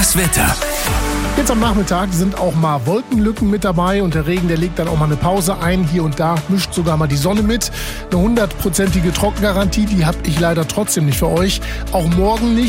Das Wetter. Jetzt am Nachmittag sind auch mal Wolkenlücken mit dabei und der Regen, der legt dann auch mal eine Pause ein. Hier und da mischt sogar mal die Sonne mit. Eine 100%ige Trockengarantie, die habe ich leider trotzdem nicht für euch. Auch morgen nicht.